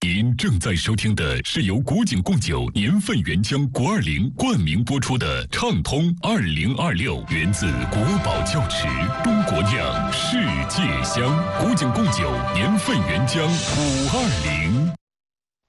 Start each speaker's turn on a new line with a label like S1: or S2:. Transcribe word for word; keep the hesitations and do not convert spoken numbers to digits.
S1: 您正在收听的是由古井贡酒年份原浆国二零冠名播出的畅通二零二六，源自国宝窖池，中国酿，世界香。古井贡酒年份原浆五二零。